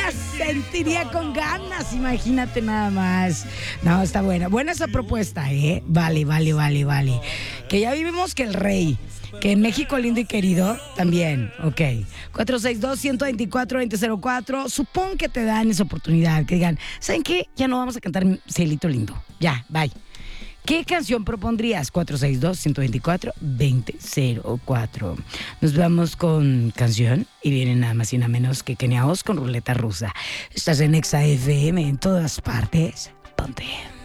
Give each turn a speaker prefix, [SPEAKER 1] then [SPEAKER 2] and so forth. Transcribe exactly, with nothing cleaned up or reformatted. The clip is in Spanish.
[SPEAKER 1] la sentiría con ganas, imagínate nada más. No, está buena. Buena esa propuesta, ¿eh? Vale, vale, vale, vale. Que ya vivimos que el rey, que en México lindo y querido, también, ok. cuatro seis dos, uno dos cuatro, dos cero cero cuatro. Supón que te dan esa oportunidad, que digan, ¿saben qué? Ya no vamos a cantar Cielito Lindo. Ya, bye. ¿Qué canción propondrías? cuatro seis dos, uno dos cuatro, dos cero cuatro. Nos vamos con canción y viene nada más y nada menos que Kenia Oz con Ruleta Rusa. Estás en Exa F M en todas partes. Ponte.